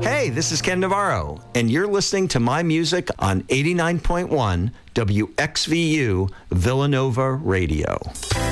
Hey, this is Ken Navarro, and you're listening to my music on 89.1 WXVU Villanova Radio.